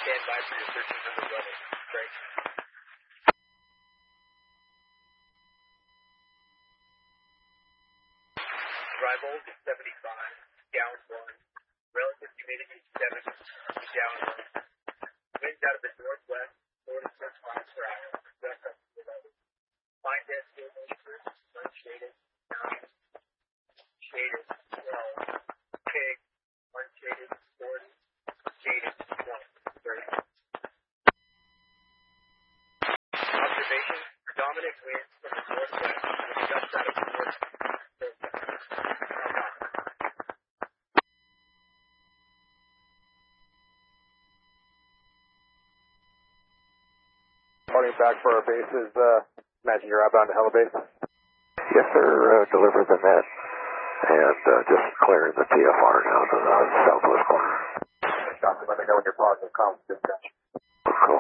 stand by for your 1300 level. Great. Dry volt is 75, down 1. Relative humidity 70, down 1. Winds out of the northwest, 4 to 6 miles per hour. West up to 11. Fine density moisture, unshaded, 9. Shaded, 12. Pig, unshaded, 40. Shaded, 20. 30. Observation, predominant winds from the northwest with gusts out of the north. Reporting back for our bases, imagine you're outbound to Hella Base. Yes, sir, deliver the net, and just clearing the TFR now to the southwest corner. Doctor, let me know when your positive comes. Dispatch.